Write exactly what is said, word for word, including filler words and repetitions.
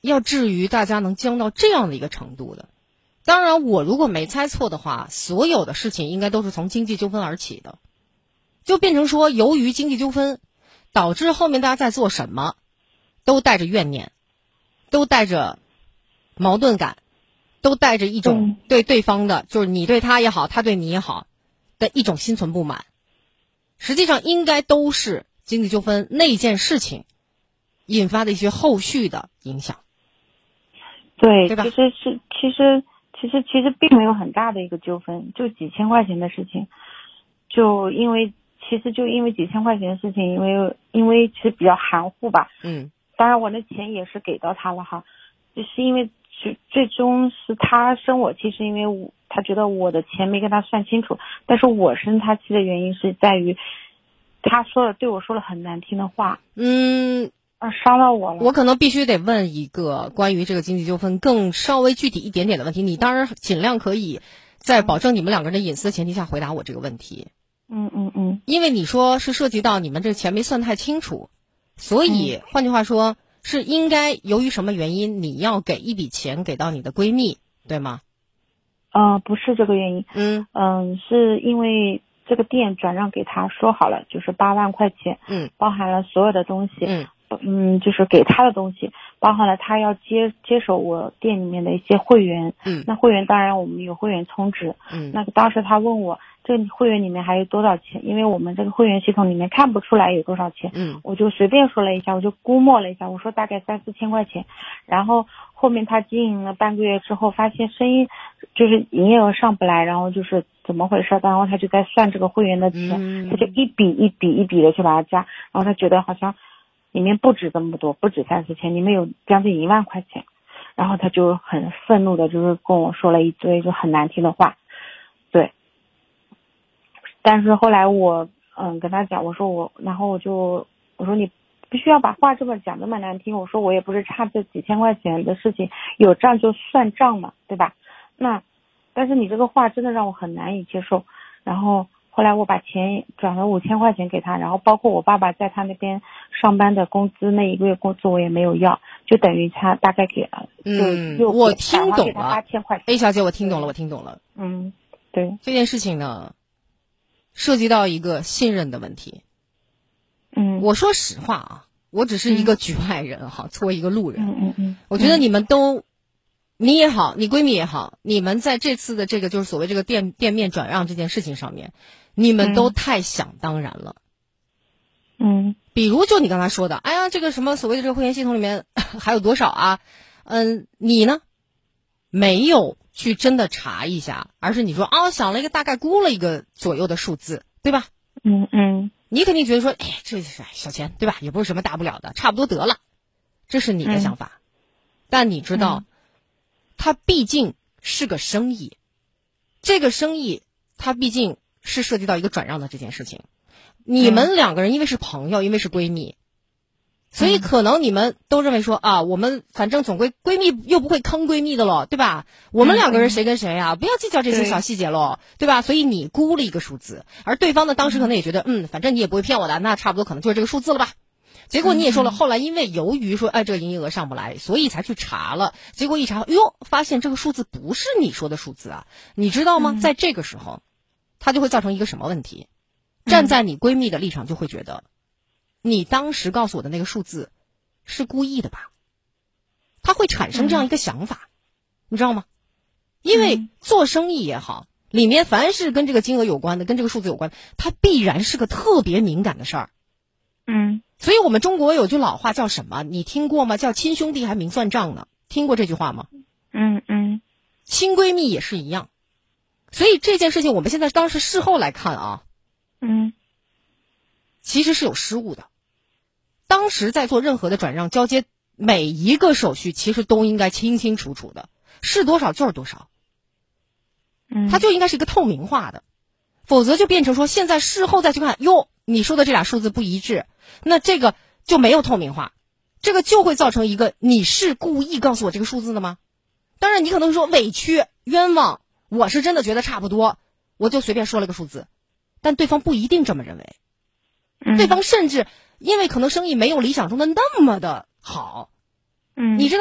要至于大家能僵到这样的一个程度的。当然，我如果没猜错的话，所有的事情应该都是从经济纠纷而起的，就变成说，由于经济纠纷，导致后面大家在做什么，都带着怨念，都带着矛盾感，都带着一种对对方的，就是你对他也好，他对你也好的一种心存不满。实际上，应该都是经济纠纷那件事情引发的一些后续的影响。 对， 对吧？ 其实是其实其实其实并没有很大的一个纠纷，就几千块钱的事情，就因为其实就因为几千块钱的事情，因为因为其实比较含糊吧。 嗯， 当然我的钱也是给到他了哈，就是因为最最终是他生我气，是因为我他觉得我的钱没跟他算清楚，但是我生他气的原因是在于他说了对我说了很难听的话。 嗯。 啊，伤到我了。 我可能必须得问一个关于这个经济纠纷更稍微具体一点点的问题，你当然尽量可以在保证你们两个人的隐私的前提下回答我这个问题。 嗯嗯嗯。 因为你说是涉及到你们这钱没算太清楚，所以、嗯、换句话说是应该由于什么原因你要给一笔钱给到你的闺蜜，对吗？ 呃，不是这个原因。 嗯嗯，是因为这个店转让给他说好了，就是八万块钱， 嗯， 包含了所有的东西， 嗯。 嗯，就是给他的东西，包含了他要接接手我店里面的一些会员。 嗯， 那会员当然我们有会员充值。 嗯， 那个当时他问我这个会员里面还有多少钱，因为我们这个会员系统里面看不出来有多少钱。 嗯， 我就随便说了一下，我就估摸了一下，我说大概三四千块钱。然后后面他经营了半个月之后，发现生意就是营业额上不来，然后就是怎么回事，然后他就在算这个会员的钱。嗯，他就一笔一笔一笔的去把它加，然后他觉得好像里面不止这么多，不止三四千，里面有将近一万块钱，然后他就很愤怒的，就是跟我说了一堆就很难听的话。对，但是后来我嗯跟他讲，我说我，然后我就我说你不需要把话这么讲这么难听，我说我也不是差这几千块钱的事情，有账就算账嘛，对吧？那但是你这个话真的让我很难以接受。然后后来我把钱转了五千块钱给他，然后包括我爸爸在他那边上班的工资，那一个月工资我也没有要，就等于他大概给了， 嗯， 就我听懂了八千块钱。 A 小姐，我听懂了，我听懂了。 嗯，对， 这件事情呢，涉及到一个信任的问题。 嗯， 我说实话啊，我只是一个局外人哈，作为一个路人， 嗯嗯嗯， 我觉得你们都。你也好，你闺蜜也好，你们在这次的这个就是所谓这个店店面转让这件事情上面，你们都太想当然了。 嗯， 比如就你刚才说的，哎呀，这个什么所谓的这个会员系统里面还有多少啊？嗯，你呢没有去真的查一下，而是你说啊，想了一个大概估了一个左右的数字，对吧？ 嗯嗯， 你肯定觉得说，哎，这是小钱，对吧？也不是什么大不了的，差不多得了，这是你的想法。嗯、但你知道。嗯，它毕竟是个生意，这个生意它毕竟是涉及到一个转让的这件事情。你们两个人因为是朋友，因为是闺蜜，所以可能你们都认为说啊，我们反正总归闺蜜又不会坑闺蜜的咯，对吧？我们两个人谁跟谁啊，不要计较这些小细节咯，对吧？所以你估了一个数字，而对方呢当时可能也觉得，嗯，反正你也不会骗我的，那差不多可能就是这个数字了吧。结果你也说了，后来因为由于说，哎，这个营业额上不来，所以才去查了。结果一查，哟，发现这个数字不是你说的数字啊！你知道吗？在这个时候，它就会造成一个什么问题？站在你闺蜜的立场，就会觉得，你当时告诉我的那个数字是故意的吧？他会产生这样一个想法，你知道吗？因为做生意也好，里面凡是跟这个金额有关的，跟这个数字有关，它必然是个特别敏感的事儿。 嗯。 所以我们中国有句老话叫什么？你听过吗？叫亲兄弟还明算账呢。听过这句话吗？ 嗯嗯， 亲闺蜜也是一样。所以这件事情我们现在当时事后来看啊， 嗯， 其实是有失误的。当时在做任何的转让交接，每一个手续其实都应该清清楚楚的，是多少就是多少。 嗯， 它就应该是一个透明化的，否则就变成说现在事后再去看，哟，你说的这俩数字不一致。那这个就没有透明化，这个就会造成一个你是故意告诉我这个数字的吗？当然你可能说委屈冤枉，我是真的觉得差不多，我就随便说了个数字，但对方不一定这么认为， 嗯、 对方甚至因为可能生意没有理想中的那么的好， 嗯， 你知道